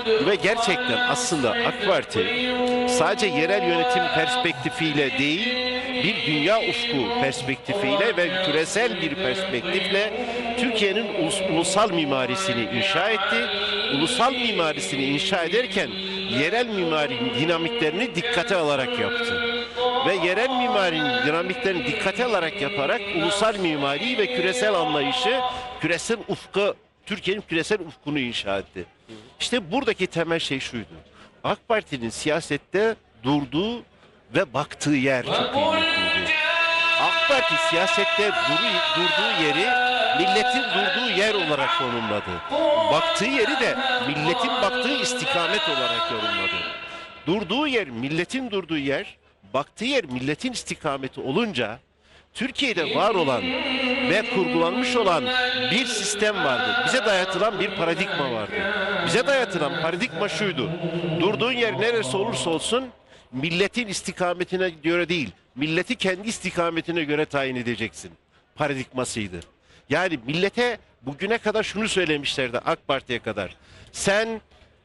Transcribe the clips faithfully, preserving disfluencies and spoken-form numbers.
Ve gerçekten aslında AK Parti sadece yerel yönetim perspektifiyle değil, bir dünya ufku perspektifiyle ve küresel bir perspektifle Türkiye'nin ulus, ulusal mimarisini inşa etti. Ulusal mimarisini inşa ederken yerel mimarinin dinamiklerini dikkate alarak yaptı. Ve yerel mimarinin dinamiklerini dikkate alarak yaparak ulusal mimari ve küresel anlayışı, küresel ufku, Türkiye'nin küresel ufkunu inşa etti. İşte buradaki temel şey şuydu. AK Parti'nin siyasette durduğu ve baktığı yer çok kıymetliydi. AK Parti siyasette duru, durduğu yeri milletin durduğu yer olarak konumladı. Baktığı yeri de milletin baktığı istikamet olarak yorumladı. Durduğu yer, milletin durduğu yer, baktığı yer milletin istikameti olunca Türkiye'de var olan ve kurgulanmış olan bir sistem vardı. Bize dayatılan bir paradigma vardı. Bize dayatılan paradigma şuydu. Durduğun yer neresi olursa olsun milletin istikametine göre değil, milleti kendi istikametine göre tayin edeceksin paradigmasıydı. Yani millete bugüne kadar şunu söylemişlerdi, AK Parti'ye kadar. Sen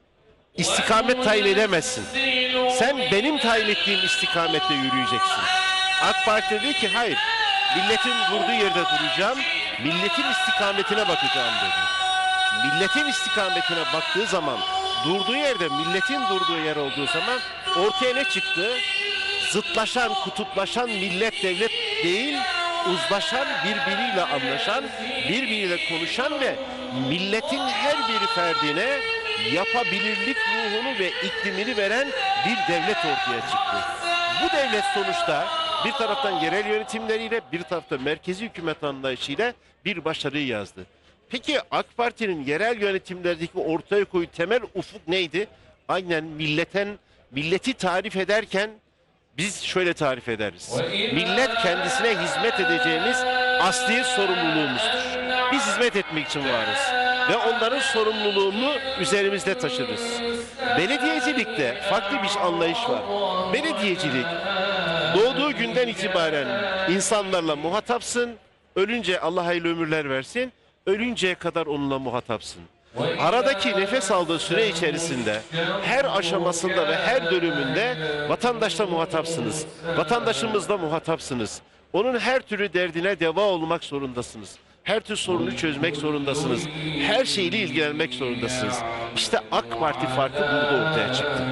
istikamet tayin edemezsin. Sen benim tayin ettiğim istikamette yürüyeceksin. AK Parti dedi ki hayır, milletin durduğu yerde duracağım, milletin istikametine bakacağım dedi. Milletin istikametine baktığı zaman, durduğu yerde milletin durduğu yer olduğu zaman ortaya ne çıktı? Zıtlaşan, kutuplaşan millet devlet değil, uzlaşan, birbiriyle anlaşan, birbiriyle konuşan ve milletin her bir ferdine yapabilirlik ruhunu ve iklimini veren bir devlet ortaya çıktı. Bu devlet sonuçta bir taraftan yerel yönetimleriyle, bir taraftan merkezi hükümet anlayışıyla bir başarıyı yazdı. Peki AK Parti'nin yerel yönetimlerdeki ortaya koyduğu temel ufuk neydi? Aynen milleten, milleti tarif ederken biz şöyle tarif ederiz. Millet kendisine hizmet edeceğimiz asli sorumluluğumuzdur. Biz hizmet etmek için varız ve onların sorumluluğunu üzerimizde taşırız. Belediyecilikte farklı bir anlayış var. Belediyecilik doğduğu günden itibaren insanlarla muhatapsın, ölünce Allah hayırlı ömürler versin, ölünceye kadar onunla muhatapsın. Aradaki nefes aldığı süre içerisinde her aşamasında ve her dönümünde vatandaşla muhatapsınız. Vatandaşımızla muhatapsınız. Onun her türlü derdine deva olmak zorundasınız. Her tür sorunu çözmek zorundasınız. Her şeyle ilgilenmek zorundasınız. İşte AK Parti farkı burada ortaya çıktı.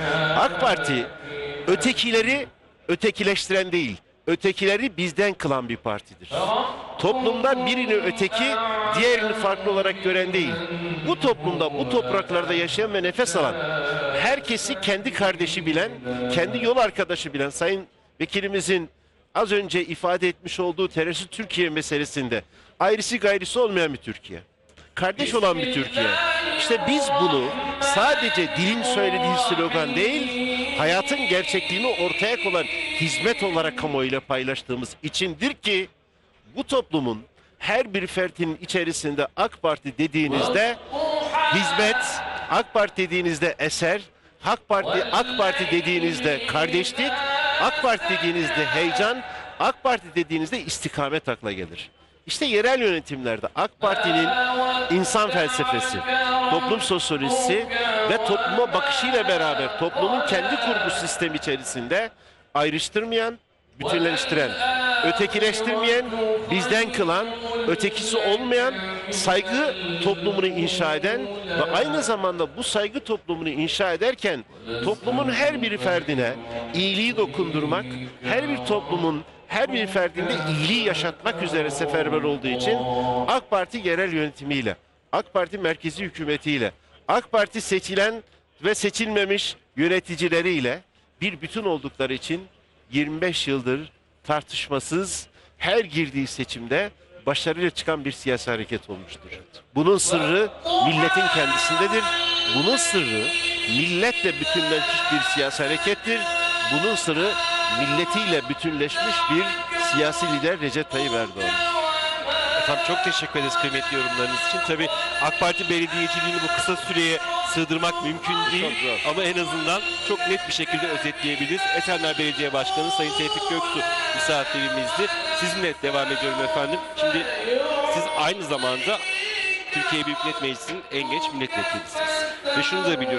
AK Parti ötekileri ötekileştiren değil, ötekileri bizden kılan bir partidir. Toplumda birini öteki, diğerini farklı olarak gören değil. Bu toplumda, bu topraklarda yaşayan ve nefes alan, herkesi kendi kardeşi bilen, kendi yol arkadaşı bilen, Sayın Vekilimizin az önce ifade etmiş olduğu terörist Türkiye meselesinde ayrısı gayrısı olmayan bir Türkiye. Kardeş olan bir Türkiye. İşte biz bunu sadece dilin söylediği slogan değil, hayatın gerçekliğini ortaya koyan hizmet olarak kamuoyuyla paylaştığımız içindir ki bu toplumun her bir fertinin içerisinde AK Parti dediğinizde hizmet, AK Parti dediğinizde eser, AK Parti AK Parti dediğinizde kardeşlik, AK Parti dediğinizde heyecan, AK Parti dediğinizde istikamet akla gelir. İşte yerel yönetimlerde AK Parti'nin insan felsefesi, toplum sosyolojisi ve topluma bakışıyla beraber toplumun kendi kurgu sistemi içerisinde ayrıştırmayan, bütünleştiren, ötekileştirmeyen, bizden kılan, ötekisi olmayan saygı toplumunu inşa eden ve aynı zamanda bu saygı toplumunu inşa ederken toplumun her bir ferdine iyiliği dokundurmak, her bir toplumun her bir ferdinde iyiliği yaşatmak üzere seferber olduğu için AK Parti yerel yönetimiyle, AK Parti merkezi hükümetiyle, AK Parti seçilen ve seçilmemiş yöneticileriyle bir bütün oldukları için yirmi beş yıldır tartışmasız her girdiği seçimde başarıyla çıkan bir siyasi hareket olmuştur. Bunun sırrı milletin kendisindedir. Bunun sırrı milletle bütünleşmiş bir siyasi harekettir. Bunun sırrı milletiyle bütünleşmiş bir siyasi lider Recep Tayyip Erdoğan. Efendim çok teşekkür ederiz kıymetli yorumlarınız için. Tabii AK Parti belediyeciliğini bu kısa süreye sığdırmak mümkün değil ama en azından çok net bir şekilde özetleyebiliriz. Esenler Belediye Başkanı Sayın Tevfik Göksu misafirimizdi. Sizinle devam ediyorum efendim. Şimdi siz aynı zamanda Türkiye Büyük Millet Meclisi'nin en genç milletvekilisiniz. Ve şunu da biliyorum.